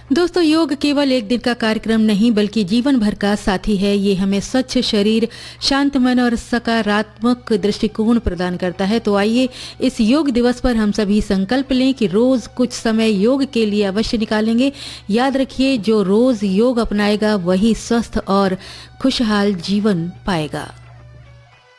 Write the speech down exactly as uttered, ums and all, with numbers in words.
दोस्तों, योग केवल एक दिन का कार्यक्रम नहीं बल्कि जीवन भर का साथी है। ये हमें स्वच्छ शरीर, शांत मन और सकारात्मक दृष्टिकोण प्रदान करता है। तो आइए इस योग दिवस पर हम सभी संकल्प लें कि रोज कुछ समय योग के लिए अवश्य निकालेंगे। याद रखिए, जो रोज योग अपनाएगा वही स्वस्थ और खुशहाल जीवन पाएगा।